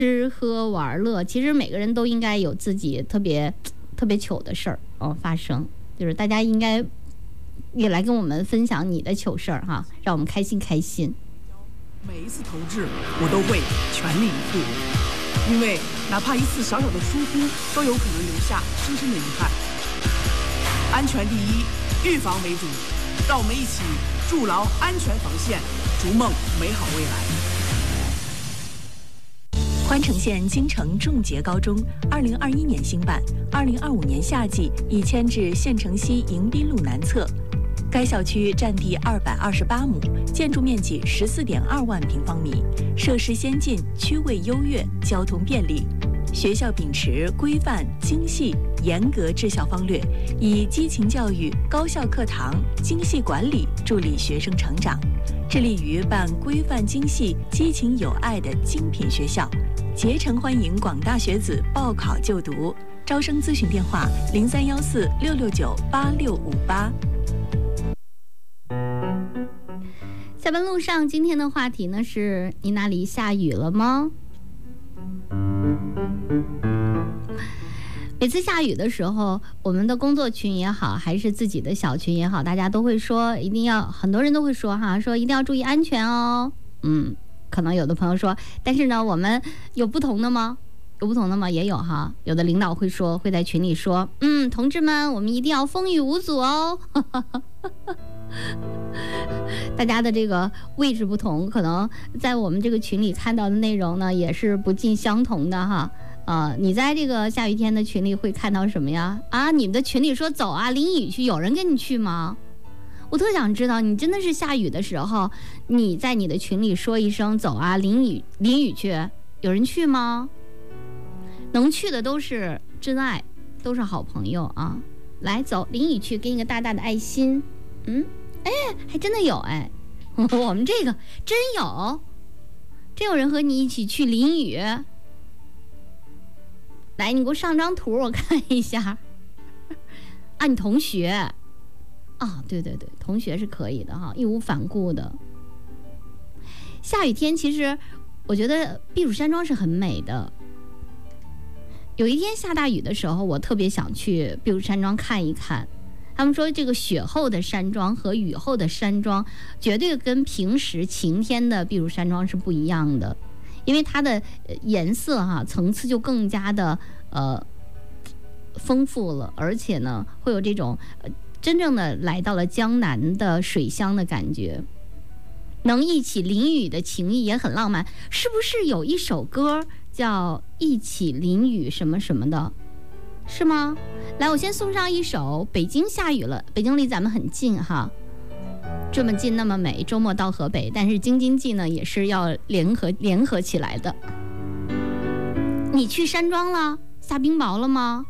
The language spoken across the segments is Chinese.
吃喝玩乐，其实每个人都应该有自己特别糗的事儿发生，就是大家应该也来跟我们分享你的糗事儿哈，让我们开心开心。 每一次投掷，我都会全力以赴，因为哪怕一次小小的疏忽，都有可能留下深深的遗憾。安全第一，预防为主，让我们一起筑牢安全防线，逐梦美好未来。 宽城县京城重捷高中2021年兴办，2025年夏季已迁至县城西迎宾路南侧。该校区占地228亩，建筑面积14.2万平方米，设施先进，区位优越，交通便利。学校秉持规范、精细、严格治校方略，以激情教育、高效课堂、精细管理助力学生成长，致力于办规范精细、激情有爱的精品学校，竭诚欢迎广大学子报考就读。招生咨询电话：0314669868。 下班路上，今天的话题呢是你那里下雨了吗？每次下雨的时候，我们的工作群也好，还是自己的小群也好，大家都会说一定要，很多人都会说哈，说一定要注意安全哦。可能有的朋友说，但是呢，我们有不同的吗？有不同的吗？也有哈，有的领导会说，会在群里说，同志们，我们一定要风雨无阻哦。大家的这个位置不同，可能在我们这个群里看到的内容呢，也是不尽相同的哈。你在这个下雨天的群里会看到什么呀？你们的群里说走啊，淋雨去，有人跟你去吗？我特想知道，你真的是下雨的时候，你在你的群里说一声走啊，淋雨去，有人去吗？能去的都是真爱，都是好朋友啊！来走，淋雨去，给你个大大的爱心。还真的有哎，我们这个真有人和你一起去淋雨。来，你给我上张图，我看一下。你同学对，同学是可以的哈，义无反顾的。下雨天其实我觉得避暑山庄是很美的。有一天下大雨的时候，我特别想去避暑山庄看一看。他们说这个雪后的山庄和雨后的山庄绝对跟平时晴天的避暑山庄是不一样的，因为它的颜色层次就更加的丰富了，而且呢会有这种真正的来到了江南的水乡的感觉，能一起淋雨的情谊也很浪漫。是不是有一首歌叫一起淋雨什么什么的，是吗？来，我先送上一首《北京下雨了》。北京离咱们很近哈，这么近那么美，周末到河北，但是京津冀呢也是要联合起来的。你去山庄了？下冰雹了吗？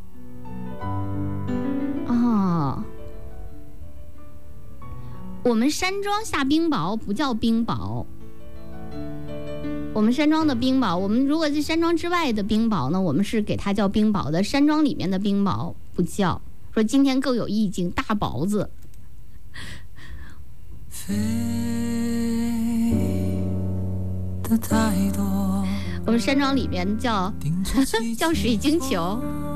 我们山庄下冰雹不叫冰雹，我们山庄的冰雹，我们如果是山庄之外的冰雹呢，我们是给它叫冰雹的，山庄里面的冰雹不叫。说今天更有意境，大雹子。飞的太多，我们山庄里面叫水晶球。